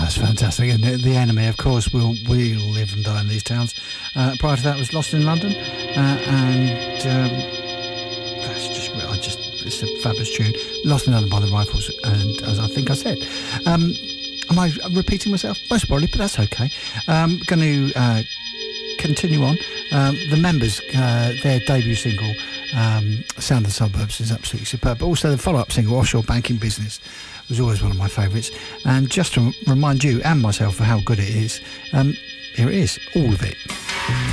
that's fantastic. And the enemy, of course, will live and die in these towns. Prior to that was Lost in London, and it's a fabulous tune. Lost in London by the Rifles, and as I think I said, am I repeating myself? Most probably, but that's okay. Going to continue on. The Members, their debut single, Sound of the Suburbs, is absolutely superb. But also the follow-up single, Offshore Banking Business, was always one of my favourites. And just to remind you and myself of how good it is, here it is, all of it.